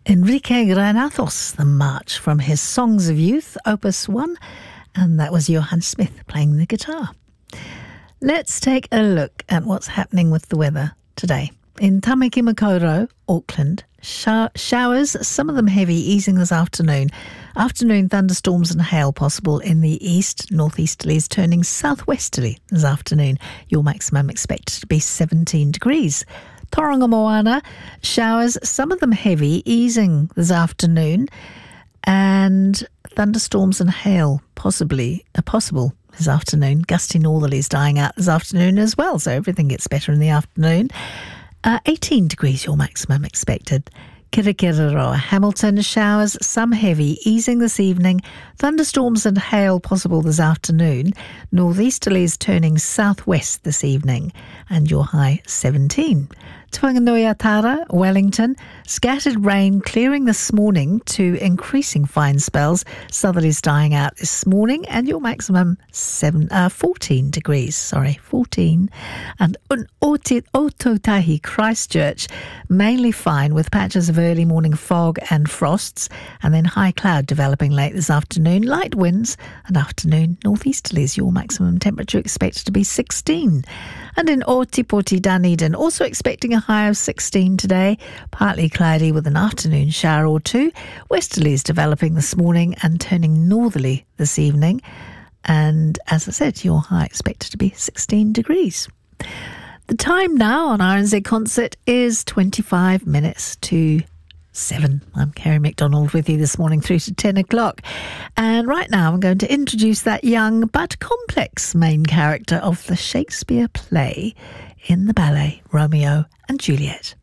Enrique Granados, the March from his Songs of Youth, Opus 1, and that was Johann Smith playing the guitar. Let's take a look at what's happening with the weather today. In Tamaki Makaurau, Auckland, showers, some of them heavy, easing this afternoon. Afternoon thunderstorms and hail possible in the east. Northeasterlies turning southwesterly this afternoon. Your maximum expected to be 17 degrees. Tauranga Moana, showers, some of them heavy, easing this afternoon. And thunderstorms and hail possible this afternoon. Gusty northerlies dying out this afternoon as well, so everything gets better in the afternoon. 18 degrees your maximum expected. Kirikiriroa, Hamilton, showers, some heavy, easing this evening. Thunderstorms and hail possible this afternoon. Northeasterlies turning southwest this evening. And your high 17. Tuanganuiatara, Wellington, scattered rain clearing this morning to increasing fine spells. Southerlies dying out this morning, and your maximum 14 degrees. 14. And Ototahi, Christchurch, mainly fine with patches of early morning fog and frosts, and then high cloud developing late this afternoon. Light winds and afternoon northeasterlies. Your maximum temperature expected to be 16. And in Otipoti, Dunedin, also expecting a high of 16 today. Partly cloudy with an afternoon shower or two. Westerlies developing this morning and turning northerly this evening. And as I said, your high expected to be 16 degrees. The time now on RNZ Concert is 25 minutes to 7. I'm Kerry McDonald with you this morning through to 10 o'clock. And right now I'm going to introduce that young but complex main character of the Shakespeare play in the ballet Romeo and Juliet.